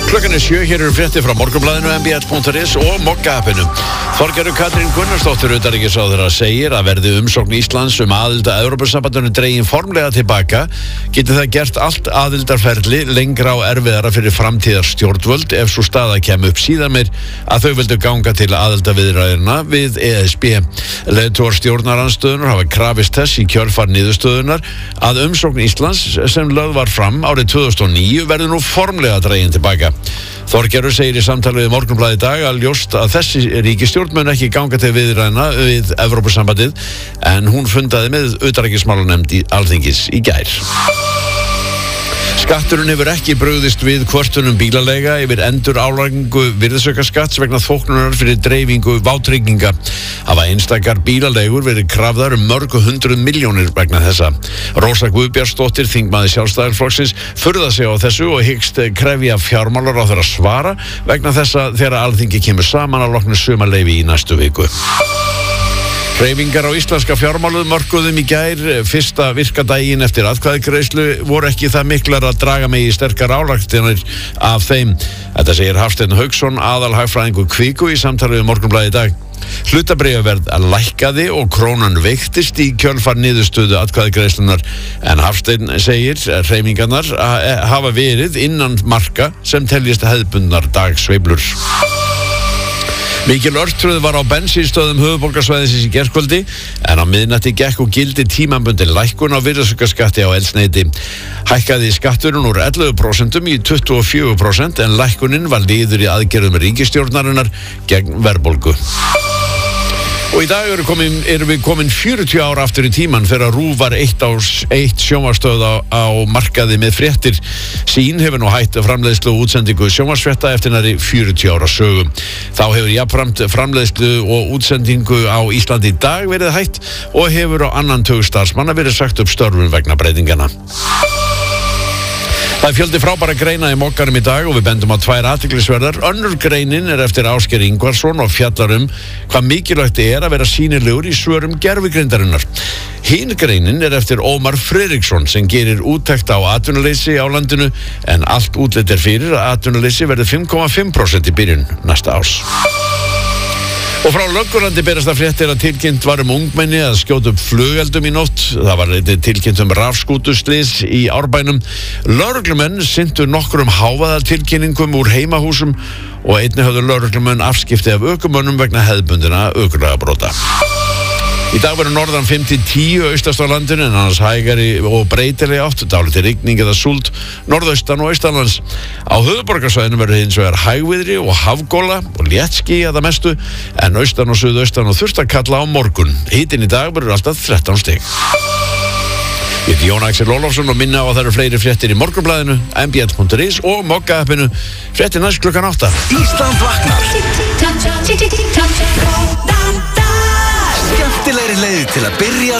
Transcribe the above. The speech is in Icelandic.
Klukkan 7, hér eru fréttir frá Morgunblaðinu, mbl.is og Mokka-appinu. Þorgerður Katrín Gunnarsdóttir utanríkisráðherra segir að verði umsókn Íslands aðild að Evrópusambandinu dregin formlega tilbaka, geti það gert allt aðildarferli lengra og erfiðara fyrir framtíðar stjórnvöld ef svo staða kemur upp síðan meir að þau vildu ganga til aðildarviðræðina við ESB. Leiðtogar stjórnarandstöðunar hafa krafist þess í kjölfar niðurstöðunar að umsókn Íslands sem lögð var fram árið 2009 verði nú formlega dregin tilbaka. Þorgerður segir í samtali við Morgunblaðið í dag að ljóst að þessi ríkisstjórn mun ekki ganga til viðræðna við Evrópusambandið en hún fundaði með utanríkismálanefnd Alþingis í gær. Skatturinn hefur ekki brugðist við kvörtunum bílaleiga yfir endurálagningu virðisaukaskatts vegna þóknunar fyrir dreifingu vátrygginga. Hafa einstakar bílaleigur verið krafðar mörg 100 milljónir vegna þessa. Rósa Guðbjartsdóttir, þingmaður Sjálfstæðisflokksins, furðar sig á þessu og hyggst krefja fjármálaráðherra svara vegna þessa þegar Alþingi kemur saman að loknu sumarleyfi í næstu viku. Hreyfingar á íslenska fjármálamörkuðum í gær, fyrsta virkadaginn eftir atkvæðagreiðslu, voru ekki það miklar að draga megi sterkar álagtinir af þeim. Þetta segir Hafsteinn Hauksson, aðalhagfræðingur Kviku í samtali við Morgunblaðið í dag. Hlutabréfaverð lækkaði og krónan veiktist í kjölfar niðurstöðu atkvæðagreiðslunar en Hafsteinn segir að hreyfingarnar hafa verið innan marka sem teljist hefðbundnar dagsveiflur. Mikil örtröð var á bensínstöðum höfuðborgarsvæðisins í gærkvöldi en á miðnætti gekk og gildi tímabundin lækkun á virðisaukaskatti á eldsneyti. Hækkaði skatturinn úr 11% í 24% en lækkunin var liður í aðgerðum ríkisstjórnarinnar gegn verðbólgu. Og í dag erum við komin 40 ár aftur í tíman þegar RÚV var eitt sjónvarpsstöð á markaði með fréttir. Sýn hefur nú hætt framleiðslu og útsendingu sjónvarpsfrétta eftir nærri 40 ára sögu. Þá hefur jafnframt framleiðslu og útsendingu á Íslandi í dag verið hætt og hefur á annan tug starfsmanna verið sagt upp störfum vegna breytingana. Það fjöldi frábæra greina í Mokkanum í dag og við bendum á tvær athyglisverðar. Önnur greinin eftir Ásgeir Ingvarsson og fjallar hvað mikilvægt að vera sýnilegur í svörum gervigrindarinnar. Hin greinin eftir Ómar Friðriksson sem gerir úttekt á atvinnuleysi á landinu en allt útlit fyrir að atvinnuleysi verði 5,5% í byrjun næsta árs. Og frá Löggurlandi berast að fréttir að tilkynnt var ungmenni að skjóta upp flugeldum í nótt. Það var tilkynnt rafskútuslys í Árbænum. Lögreglumenn sinntu nokkrum hávaðatilkynningum úr heimahúsum og einnig höfðu lögreglumenn afskipti af ökumönnum vegna hefðbundinna ökulagabrota. Í dag verður norðan 5-10 austast á landinu en annars hægari og breytileg átt, dálítil rigning eða súld norðaustan og austanlands. Á höfuðborgarsvæðinu verður hins vegar hægviðri og hafgola og léttský að það mestu en austan og suðaustan og þurrt að kalla á morgun. Hitinn í dag verður alltaf 13 stig. Ég heiti Jón Axel Ólafsson og minna á að það eru fleiri fréttir í Morgunblaðinu, mbl.is og Mokka-appinu. Fréttir næst klukkan 8. Ísland vaknar. Skemmtilegri leið til að byrja